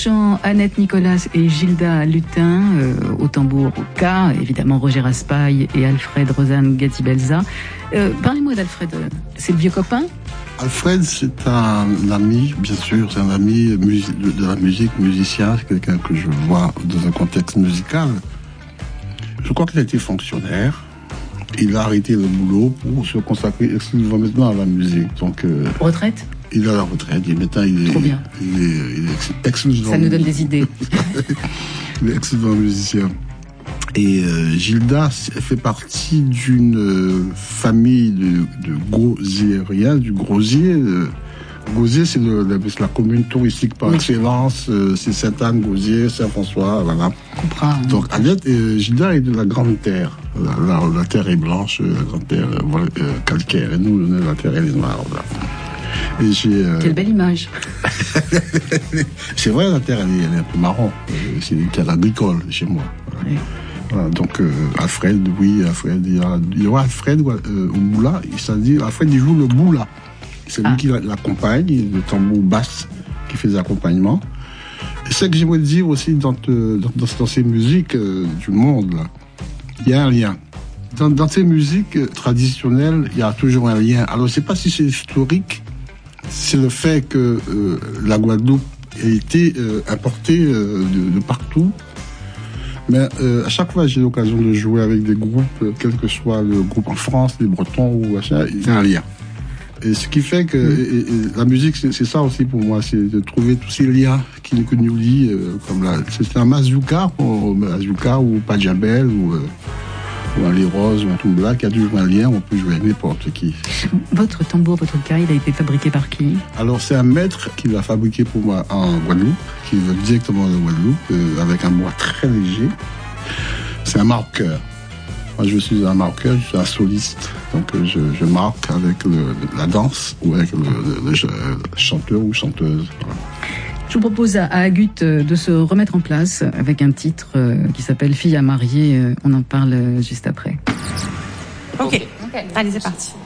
chant, Annette Nicolas et Gilda Lutin, au tambour au K, évidemment Roger Raspail et Alfred Rosanne Gatti-Belza. Parlez-moi d'Alfred, c'est le vieux copain? Alfred, c'est un ami, bien sûr, c'est un ami de la musique, musicien, c'est quelqu'un que je vois dans un contexte musical. Je crois qu'il a été fonctionnaire. Il a arrêté le boulot pour se consacrer exclusivement maintenant à la musique. Donc, retraite? Il est à la retraite. Et maintenant, il est exclusivement... Ça nous donne des idées. Il est exclusivement musicien. Et Gilda fait partie d'une famille de gosiériens, du Grosier. Gosier, c'est la commune touristique par excellence. C'est Sainte-Anne-Gosier, Saint-François, voilà. Donc, Annette et Gilda est de la Grande Terre. La terre est blanche, la Grande Terre calcaire. Et nous, la terre, elle est noire, voilà. Et quelle belle image. C'est vrai, la terre, elle est un peu marron. C'est une terre agricole chez moi. Voilà. Oui. Voilà, donc Alfred, il y aura Alfred au boula, c'est-à-dire Alfred il joue le boula. C'est lui qui l'accompagne, le tambour basse qui fait l'accompagnement. Et ce que j'aimerais dire aussi dans ces musiques du monde, là, il y a un lien. Dans ces musiques traditionnelles, il y a toujours un lien. Alors je ne sais pas si c'est historique, c'est le fait que la Guadeloupe a été importée de partout. Mais à chaque fois, j'ai l'occasion de jouer avec des groupes, quel que soit le groupe en France, les Bretons ou machin, il y a un lien. Et ce qui fait que et la musique, c'est ça aussi pour moi, c'est de trouver tous ces liens qui nous lient, comme là, c'est un mazouka ou Pajabel ou un Les Roses ou un Toumbla, qui a toujours un lien, on peut jouer avec n'importe qui. Votre tambour, votre cas, il a été fabriqué par qui? Alors c'est un maître qui l'a fabriqué pour moi en Guadeloupe, qui veut directement de Guadeloupe, avec un bois très léger. C'est un marqueur. Moi je suis un marqueur, je suis un soliste. Donc je marque avec la danse ou avec le chanteur ou chanteuse. Voilà. Je vous propose à Agut de se remettre en place avec un titre qui s'appelle Fille à marier. On en parle juste après. Ok. Allez, c'est parti.